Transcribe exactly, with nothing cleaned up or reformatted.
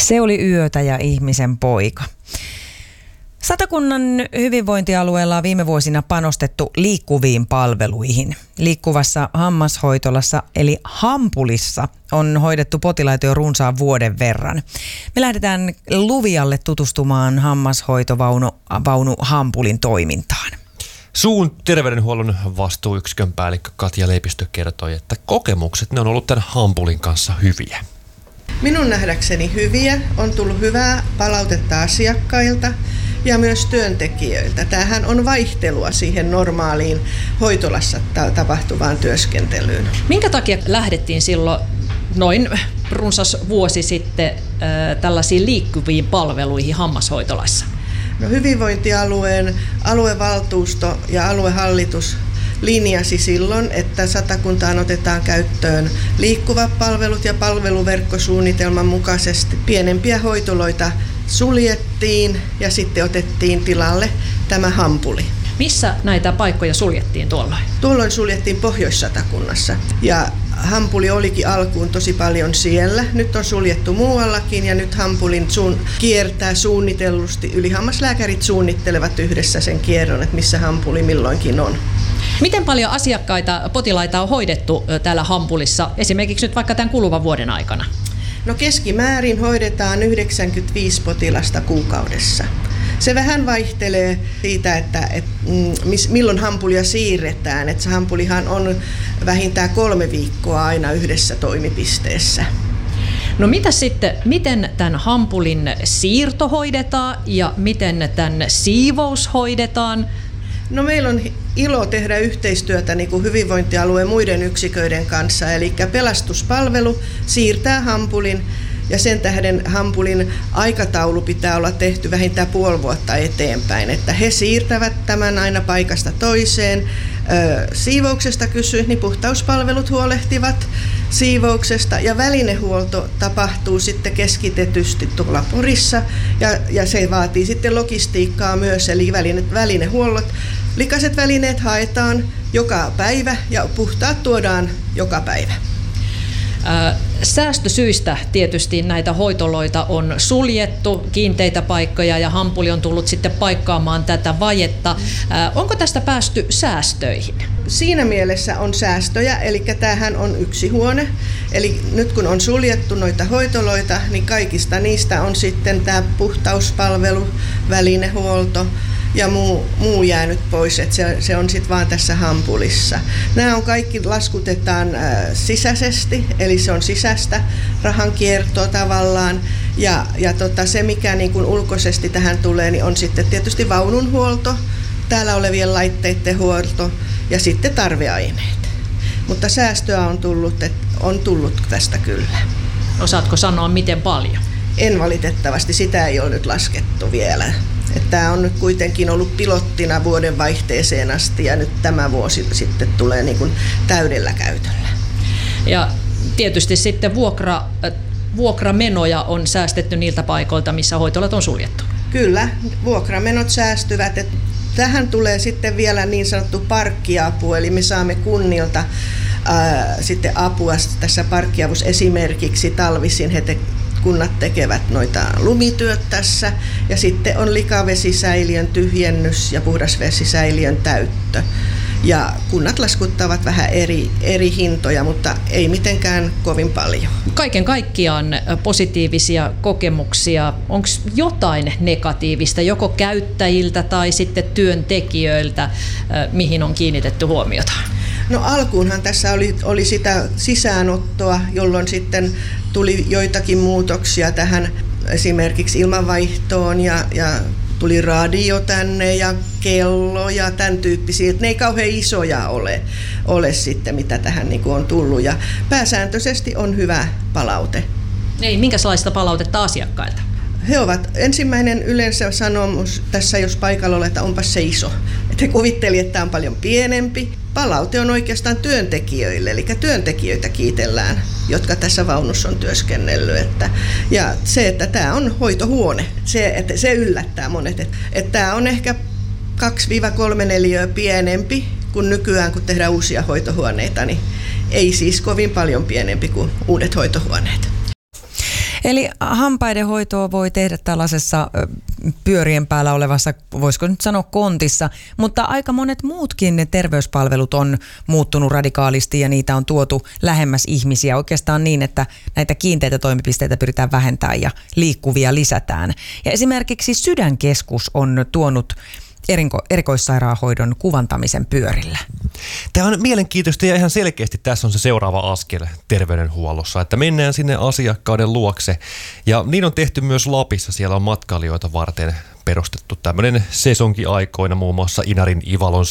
Se oli yötä ja ihmisen poika. Satakunnan hyvinvointialueella on viime vuosina panostettu liikkuviin palveluihin. Liikkuvassa hammashoitolassa eli Hampulissa on hoidettu potilaita jo runsaan vuoden verran. Me lähdetään Luvialle tutustumaan hammashoitovaunu vaunu Hampulin toimintaan. Suun terveydenhuollon vastuuyksikön päällikkö Katja Leipistö kertoi, että kokemukset ne on ollut tämän Hampulin kanssa hyviä. Minun nähdäkseni hyviä. On tullut hyvää palautetta asiakkailta ja myös työntekijöiltä. Tämähän on vaihtelua siihen normaaliin hoitolassa tapahtuvaan työskentelyyn. Minkä takia lähdettiin silloin noin runsas vuosi sitten äh, tällaisiin liikkuviin palveluihin hammashoitolassa? No, hyvinvointialueen aluevaltuusto ja aluehallitus linjasi silloin, että Satakuntaan otetaan käyttöön liikkuvat palvelut ja palveluverkkosuunnitelman mukaisesti pienempiä hoitoloita suljettiin ja sitten otettiin tilalle tämä Hampuli. Missä näitä paikkoja suljettiin tuolloin? Tuolloin suljettiin Pohjois-Satakunnassa ja Hampuli olikin alkuun tosi paljon siellä. Nyt on suljettu muuallakin ja nyt Hampulin suun kiertää suunnitellusti. Ylihammaslääkärit suunnittelevat yhdessä sen kierron, että missä Hampuli milloinkin on. Miten paljon asiakkaita, potilaita on hoidettu täällä Hampulissa, esimerkiksi nyt vaikka tämän kuluvan vuoden aikana? No, keskimäärin hoidetaan yhdeksänkymmentäviisi potilasta kuukaudessa. Se vähän vaihtelee siitä, että, että milloin Hampulia siirretään. Että Hampulihan on vähintään kolme viikkoa aina yhdessä toimipisteessä. No mitä sitten, miten tämän Hampulin siirto hoidetaan ja miten tämän siivous hoidetaan? No, meillä on ilo tehdä yhteistyötä niin kuin hyvinvointialueen muiden yksiköiden kanssa. Eli pelastuspalvelu siirtää Hampulin ja sen tähden Hampulin aikataulu pitää olla tehty vähintään puoli vuotta eteenpäin. Että he siirtävät tämän aina paikasta toiseen. Siivouksesta kysyy, niin puhtauspalvelut huolehtivat siivouksesta ja välinehuolto tapahtuu sitten keskitetysti tuolla Porissa ja, ja se vaatii sitten logistiikkaa myös, eli väline, välinehuollot. Likaiset välineet haetaan joka päivä ja puhtaat tuodaan joka päivä. Säästösyistä tietysti näitä hoitoloita on suljettu, kiinteitä paikkoja, ja Hampuli on tullut sitten paikkaamaan tätä vajetta. Onko tästä päästy säästöihin? Siinä mielessä on säästöjä, eli tämähän on yksi huone. Eli nyt kun on suljettu noita hoitoloita, niin kaikista niistä on sitten tämä puhtauspalvelu, välinehuolto ja muu, muu jäänyt pois, että se, se on sitten vaan tässä Hampulissa. Nämä on kaikki laskutetaan äh, sisäisesti, eli se on sisäistä rahankiertoa tavallaan. Ja, ja tota, se, mikä niin kun ulkoisesti tähän tulee, niin on sitten tietysti vaununhuolto, täällä olevien laitteiden huolto ja sitten tarveaineet. Mutta säästöä on tullut, et, on tullut tästä kyllä. Osaatko sanoa, miten paljon? En valitettavasti, sitä ei ole nyt laskettu vielä. Tämä on nyt kuitenkin ollut pilottina vuoden vaihteeseen asti ja nyt tämä vuosi sitten tulee niin kuin täydellä käytöllä. Ja tietysti sitten vuokra, vuokramenoja on säästetty niiltä paikoilta, missä hoitolat on suljettu. Kyllä, vuokramenot säästyvät. Et tähän tulee sitten vielä niin sanottu parkkiapu, eli me saamme kunnilta ää, sitten apua tässä parkkiavussa esimerkiksi talvisin he te- kunnat tekevät noita lumityöt tässä ja sitten on likavesisäiliön tyhjennys ja puhdasvesisäiliön täyttö. Ja kunnat laskuttavat vähän eri, eri hintoja, mutta ei mitenkään kovin paljon. Kaiken kaikkiaan positiivisia kokemuksia. Onko jotain negatiivista joko käyttäjiltä tai sitten työntekijöiltä, mihin on kiinnitetty huomiota? No, alkuunhan tässä oli, oli sitä sisäänottoa, jolloin sitten tuli joitakin muutoksia tähän esimerkiksi ilmanvaihtoon ja, ja tuli radio tänne ja kello ja tämän tyyppisiä. Että ne ei kauhean isoja ole, ole sitten, mitä tähän niin kuin on tullut. Ja pääsääntöisesti on hyvä palaute. Ei, minkälaista palautetta asiakkailta? He ovat ensimmäinen yleensä sanomus tässä, jos paikalla olet, että onpas se iso. Että he kuvittelivat, että tämä on paljon pienempi. Palaute on oikeastaan työntekijöille, eli työntekijöitä kiitellään, jotka tässä vaunussa on työskennellyt. Että, ja se, että tämä on hoitohuone, se, että se yllättää monet. Että, että tämä on ehkä kaksi kolme neliöä pienempi kuin nykyään, kun tehdään uusia hoitohuoneita, niin ei siis kovin paljon pienempi kuin uudet hoitohuoneet. Eli hampaiden hoitoa voi tehdä tällaisessa pyörien päällä olevassa, voisiko nyt sanoa kontissa, mutta aika monet muutkin ne terveyspalvelut on muuttunut radikaalisti ja niitä on tuotu lähemmäs ihmisiä oikeastaan niin, että näitä kiinteitä toimipisteitä pyritään vähentämään ja liikkuvia lisätään. Ja esimerkiksi Sydänkeskus on tuonut Erinko, erikoissairaanhoidon kuvantamisen pyörillä. Tämä on mielenkiintoista ja ihan selkeästi tässä on se seuraava askel terveydenhuollossa, että mennään sinne asiakkaiden luokse. Ja niin on tehty myös Lapissa, siellä on matkailijoita varten perustettu tämmöinen sesonkiaikoina muun muassa Inarin Ivalon